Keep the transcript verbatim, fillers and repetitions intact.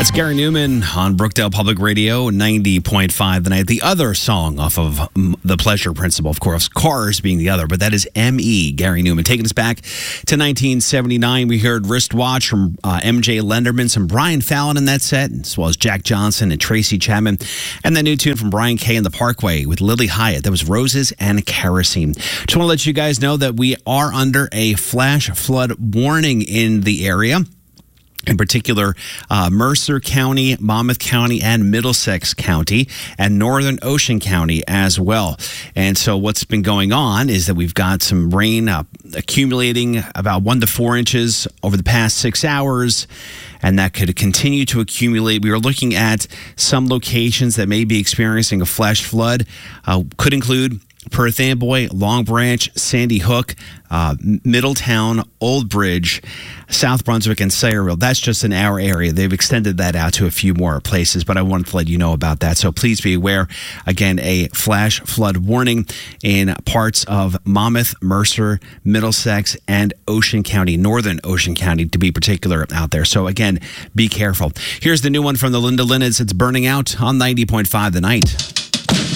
That's Gary Newman on Brookdale Public Radio, ninety point five The Night. The other song off of um, The Pleasure Principle, of course, Cars being the other, but that is M E, Gary Newman. Taking us back to nineteen seventy-nine, we heard Wristwatch from uh, M J Lenderman, some Brian Fallon in that set, as well as Jack Johnson and Tracy Chapman, and the new tune from Brian Kay and the Parkway with Lily Hyatt. That was Roses and Kerosene. Just want to let you guys know that we are under a flash flood warning in the area. In particular, uh, Mercer County, Monmouth County, and Middlesex County, and Northern Ocean County as well. And so what's been going on is that we've got some rain uh, accumulating about one to four inches over the past six hours, and that could continue to accumulate. We are looking at some locations that may be experiencing a flash flood. Uh, could include Perth Amboy, Long Branch, Sandy Hook, uh, Middletown, Old Bridge, South Brunswick, and Sayreville. That's just in our area. They've extended that out to a few more places, but I wanted to let you know about that. So please be aware. Again, a flash flood warning in parts of Monmouth, Mercer, Middlesex, and Ocean County, Northern Ocean County, to be particular out there. So again, be careful. Here's the new one from the Linda Linnets. It's Burning Out on ninety point five The Night.